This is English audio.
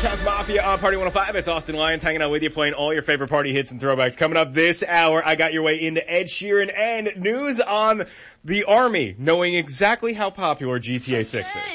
Swedish House Mafia on Party 105. It's Austin Lyons hanging out with you, playing all your favorite party hits and throwbacks. Coming up this hour, I got your way into Ed Sheeran and news on the Army knowing exactly how popular GTA 6 is.